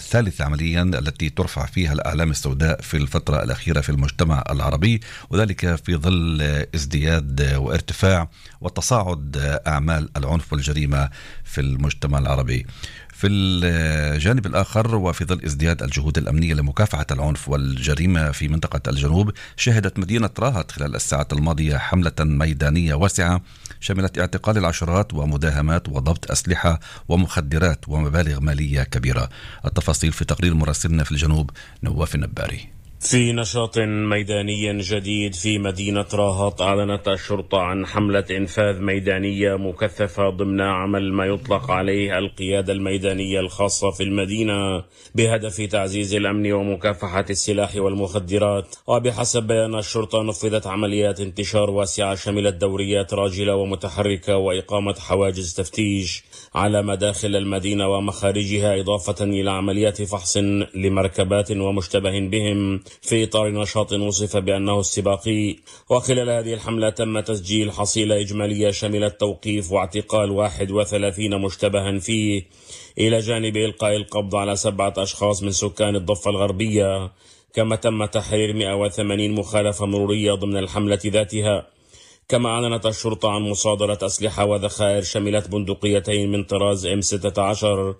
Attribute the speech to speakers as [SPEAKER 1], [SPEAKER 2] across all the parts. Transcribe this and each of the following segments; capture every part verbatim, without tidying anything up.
[SPEAKER 1] الثالثة عمليا التي ترفع فيها الأعلام السوداء في الفترة الأخيرة في المجتمع العربي، وذلك في ظل ازدياد وارتفاع وتصاعد أعمال العنف والجريمة في المجتمع العربي. في الجانب الآخر وفي ظل ازدياد الجهود الأمنية لمكافحة العنف والجريمة في منطقة الجنوب، شهدت مدينة راهط خلال الساعات الماضية حملة ميدانية واسعة شملت اعتقال العشرات ومداهمات وضبط أسلحة ومخدرات ومبالغ مالية كبيرة. التفاصيل في تقرير مراسلنا في الجنوب نواف النباري.
[SPEAKER 2] في نشاط ميداني جديد في مدينة راهط، أعلنت الشرطة عن حملة إنفاذ ميدانية مكثفة ضمن عمل ما يطلق عليه القيادة الميدانية الخاصة في المدينة بهدف تعزيز الأمن ومكافحة السلاح والمخدرات. وبحسب بيان الشرطة نفذت عمليات انتشار واسعة شملت دوريات راجلة ومتحركة وإقامة حواجز تفتيش على مداخل المدينة ومخارجها، إضافة إلى عمليات فحص لمركبات ومشتبه بهم في إطار نشاط وصف بأنه استباقي. وخلال هذه الحملة تم تسجيل حصيلة إجمالية شملت توقيف واعتقال واحد وثلاثين مشتبها فيه، إلى جانب إلقاء القبض على سبعة أشخاص من سكان الضفة الغربية. كما تم تحرير مئة وثمانين مخالفة مرورية ضمن الحملة ذاتها. كما أعلنت الشرطة عن مصادرة أسلحة وذخائر شملت بندقيتين من طراز إم ستة عشر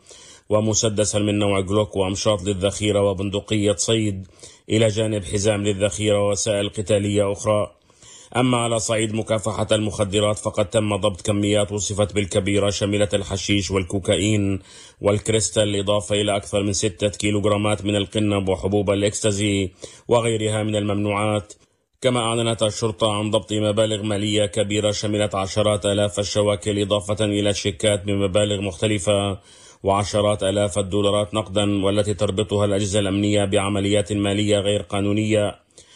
[SPEAKER 2] ومسدسا من نوع جلوك وأمشاط للذخيرة وبندقية صيد، إلى جانب حزام للذخيرة ووسائل قتالية أخرى. أما على صعيد مكافحة المخدرات فقد تم ضبط كميات وصفت بالكبيرة شملت الحشيش والكوكايين والكريستال، إضافة إلى أكثر من ستة كيلوغرامات من القنب وحبوب الإكستازي وغيرها من الممنوعات. كما أعلنت الشرطة عن ضبط مبالغ مالية كبيرة شملت عشرات آلاف الشواكل، إضافة إلى شيكات بمبالغ مختلفة وعشرات آلاف الدولارات نقدا، والتي تربطها الأجهزة الأمنية بعمليات مالية غير قانونية.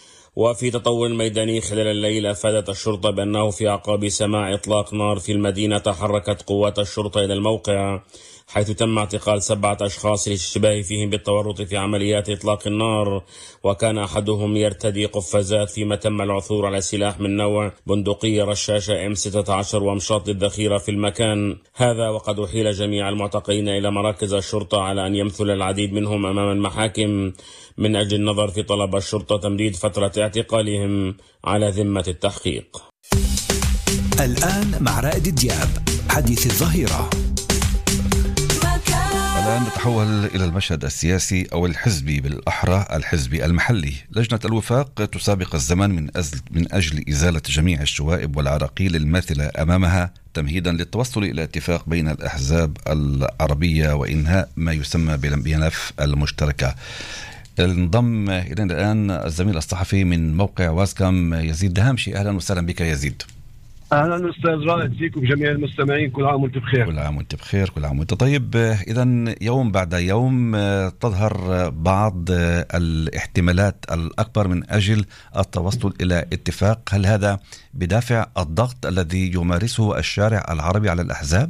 [SPEAKER 2] وفي تطور ميداني خلال الليل، أفادت الشرطة بأنه في أعقاب سماع إطلاق نار في المدينة تحركت قوات الشرطة إلى الموقع، حيث تم اعتقال سبعة أشخاص للاشتباه فيهم بالتورط في عمليات إطلاق النار، وكان أحدهم يرتدي قفازات، فيما تم العثور على سلاح من نوع بندقية رشاشة إم ستة عشر وأمشاط للذخيرة في المكان هذا. وقد أحيل جميع المعتقلين إلى مراكز الشرطة على أن يمثل العديد منهم أمام المحاكم من أجل النظر في طلب الشرطة تمديد فترة اعتقالهم على ذمة التحقيق.
[SPEAKER 3] الآن مع رائد دياب حديث الظهيرة.
[SPEAKER 1] الآن نتحول إلى المشهد السياسي أو الحزبي بالأحرى، الحزبي المحلي. لجنة الوفاق تسابق الزمن من أجل, من أجل إزالة جميع الشوائب والعراقيل الماثلة أمامها، تمهيدا للتوصل إلى اتفاق بين الأحزاب العربية وإنهاء ما يسمى بالملف المشتركة. انضم إلينا الآن الزميل الصحفي من موقع واسكم يزيد دهامشي. أهلا وسهلا بك يزيد.
[SPEAKER 4] أهلا أستاذ رائد، فيكم جميع المستمعين، كل عام وانت بخير.
[SPEAKER 1] كل عام وانت بخير، كل عام وانت طيب. إذن يوم بعد يوم تظهر بعض الاحتمالات الأكبر من أجل التوصل إلى اتفاق. هل هذا بدافع الضغط الذي يمارسه الشارع العربي على الأحزاب؟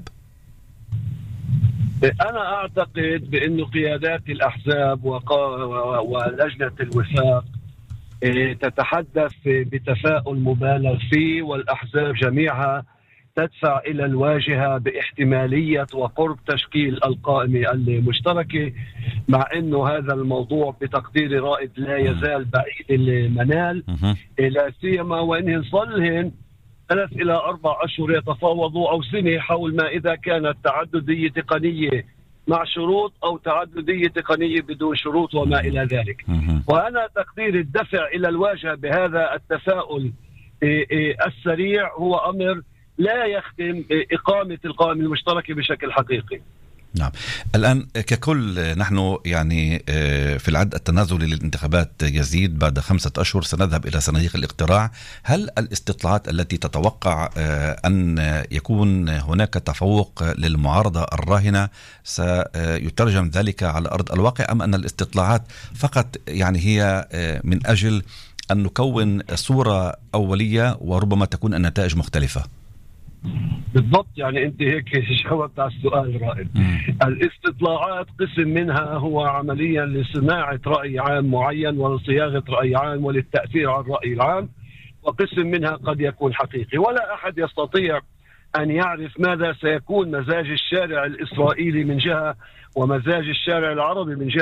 [SPEAKER 4] أنا أعتقد بأن قيادات الأحزاب ولجنة الوفاق تتحدث بتفاؤل مبالغ فيه، والأحزاب جميعها تدفع إلى الواجهة باحتمالية وقرب تشكيل القائمة المشتركة، مع أنه هذا الموضوع بتقدير رائد لا يزال بعيد المنال، لا سيما وإنهن صلهن ثلاث إلى أربع أشهر يتفاوضوا أو سنة حول ما إذا كانت تعددية تقنية مع شروط أو تعددية تقنية بدون شروط وما إلى ذلك. وأنا تقدير الدفع إلى الواجهة بهذا التفاؤل السريع هو أمر لا يخدم إقامة القائمة المشتركة بشكل حقيقي.
[SPEAKER 1] نعم. الآن ككل نحن يعني في العد التنازلي للانتخابات يزيد بعد خمسة أشهر سنذهب إلى صناديق الاقتراع. هل الاستطلاعات التي تتوقع أن يكون هناك تفوق للمعارضة الراهنة سيترجم ذلك على أرض الواقع، أم أن الاستطلاعات فقط يعني هي من أجل أن نكون صورة أولية وربما تكون النتائج مختلفة؟
[SPEAKER 4] بالضبط، يعني انت هيك جاوبت على السؤال رائد. الاستطلاعات قسم منها هو عمليا لصناعة رأي عام معين ولصياغة رأي عام وللتأثير على الرأي العام، وقسم منها قد يكون حقيقي، ولا أحد يستطيع أن يعرف ماذا سيكون مزاج الشارع الإسرائيلي من جهة ومزاج الشارع العربي من جهة.